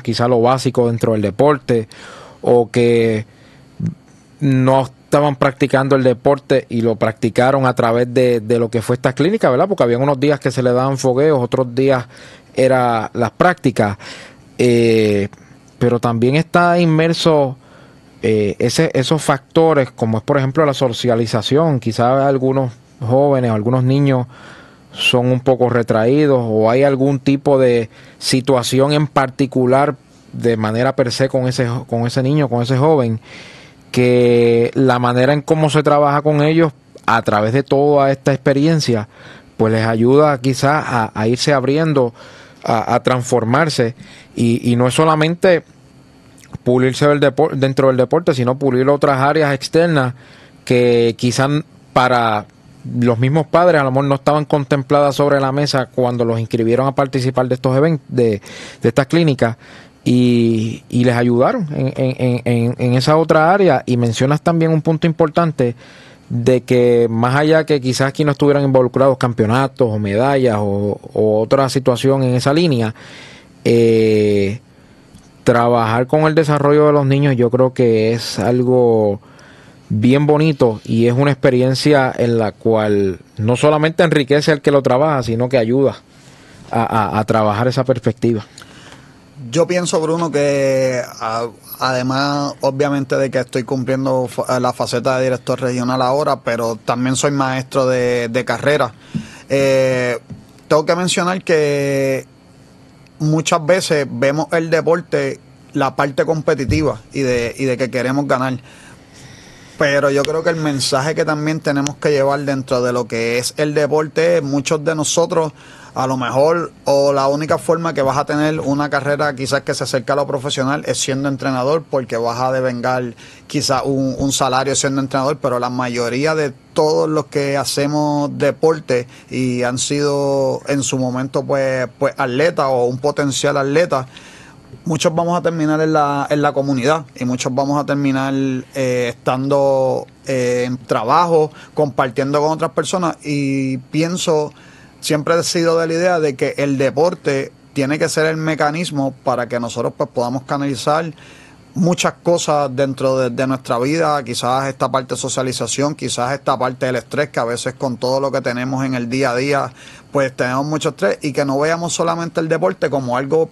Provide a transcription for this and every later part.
quizá lo básico dentro del deporte, o que no estaban practicando el deporte y lo practicaron a través de lo que fue esta clínica, ¿verdad? Porque había unos días que se le daban fogueos, otros días era las prácticas, pero también está inmerso esos factores, como es por ejemplo la socialización. Quizás algunos jóvenes o algunos niños son un poco retraídos, o hay algún tipo de situación en particular de manera per se con ese niño, con ese joven, que la manera en cómo se trabaja con ellos a través de toda esta experiencia pues les ayuda quizás a irse abriendo, a transformarse, y no es solamente pulirse dentro del deporte, sino pulir otras áreas externas que quizás para los mismos padres a lo mejor no estaban contempladas sobre la mesa cuando los inscribieron a participar de estos eventos, de estas clínicas, y les ayudaron en esa otra área. Y mencionas también un punto importante de que más allá que quizás aquí no estuvieran involucrados campeonatos o medallas o otra situación en esa línea, trabajar con el desarrollo de los niños yo creo que es algo bien bonito, y es una experiencia en la cual no solamente enriquece al que lo trabaja, sino que ayuda a trabajar esa perspectiva. Yo pienso, Bruno, que además, obviamente, de que estoy cumpliendo la faceta de director regional ahora, pero también soy maestro de carrera. Tengo que mencionar que muchas veces vemos el deporte, la parte competitiva y de que queremos ganar. Pero yo creo que el mensaje que también tenemos que llevar dentro de lo que es el deporte, muchos de nosotros, a lo mejor, o la única forma que vas a tener una carrera quizás que se acerque a lo profesional es siendo entrenador, porque vas a devengar quizás un salario siendo entrenador, pero la mayoría de todos los que hacemos deporte y han sido en su momento pues atletas o un potencial atleta, muchos vamos a terminar en la comunidad, y muchos vamos a terminar estando en trabajo, compartiendo con otras personas. Y pienso, siempre he sido de la idea de que el deporte tiene que ser el mecanismo para que nosotros pues podamos canalizar muchas cosas dentro de nuestra vida, quizás esta parte de socialización, quizás esta parte del estrés, que a veces con todo lo que tenemos en el día a día pues tenemos mucho estrés, y que no veamos solamente el deporte como algo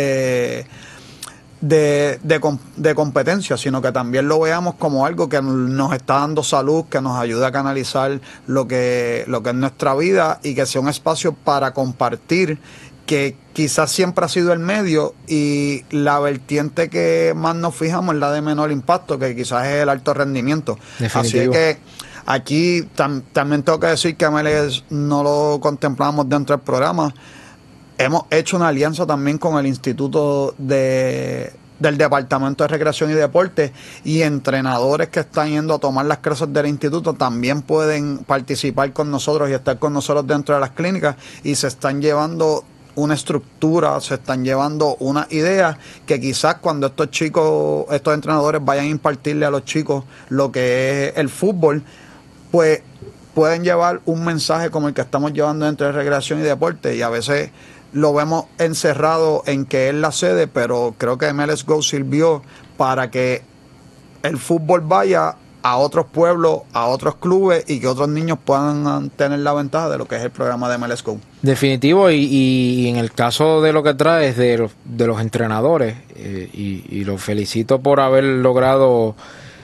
de competencia, sino que también lo veamos como algo que nos está dando salud, que nos ayuda a canalizar lo que es nuestra vida, y que sea un espacio para compartir, que quizás siempre ha sido el medio, y la vertiente que más nos fijamos es la de menor impacto, que quizás es el alto rendimiento. Definitivo. Así que aquí también tengo que decir que MLS no lo contemplamos dentro del programa. Hemos hecho una alianza también con el Instituto del Departamento de Recreación y Deporte, y entrenadores que están yendo a tomar las clases del instituto también pueden participar con nosotros y estar con nosotros dentro de las clínicas, y se están llevando una estructura, se están llevando una idea que quizás cuando estos entrenadores vayan a impartirle a los chicos lo que es el fútbol, pues pueden llevar un mensaje como el que estamos llevando entre recreación y deporte. Y a veces lo vemos encerrado en que es la sede, pero creo que MLS Go sirvió para que el fútbol vaya a otros pueblos, a otros clubes, y que otros niños puedan tener la ventaja de lo que es el programa de MLS Go. Definitivo, y en el caso de lo que traes de los entrenadores, y los felicito por haber logrado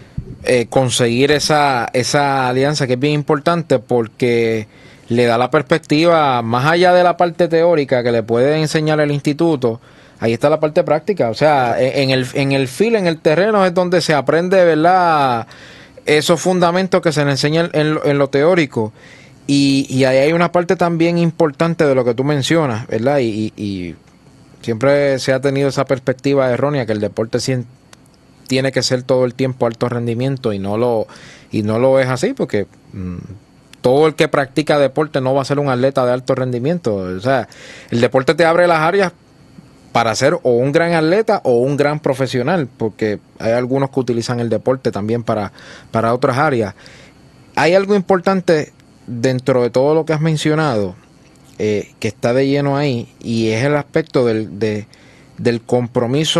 conseguir esa alianza, que es bien importante, porque le da la perspectiva más allá de la parte teórica que le puede enseñar el instituto. Ahí está la parte práctica, o sea, en el fil, en el terreno es donde se aprende, ¿verdad?, esos fundamentos que se le enseñan en lo teórico, y ahí hay una parte también importante de lo que tú mencionas, ¿verdad? Y siempre se ha tenido esa perspectiva errónea que el deporte tiene que ser todo el tiempo alto rendimiento, y no lo es así, porque todo el que practica deporte no va a ser un atleta de alto rendimiento. O sea, el deporte te abre las áreas para ser o un gran atleta o un gran profesional, porque hay algunos que utilizan el deporte también para otras áreas. Hay algo importante dentro de todo lo que has mencionado, que está de lleno ahí, y es el aspecto del compromiso